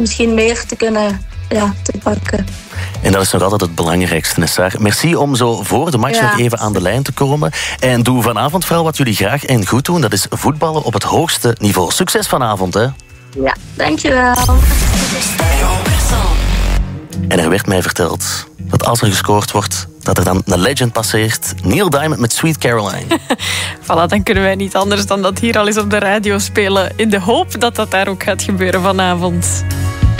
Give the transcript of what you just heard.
misschien meer te kunnen te pakken. En dat is nog altijd het belangrijkste, Sarah. Merci om zo voor de match nog even aan de lijn te komen. En doe vanavond vooral wat jullie graag en goed doen. Dat is voetballen op het hoogste niveau. Succes vanavond, hè? Ja, dankjewel. En er werd mij verteld dat als er gescoord wordt, dat er dan een legend passeert. Neil Diamond met Sweet Caroline. Voilà, dan kunnen wij niet anders dan dat hier al eens op de radio spelen. In de hoop dat dat daar ook gaat gebeuren vanavond.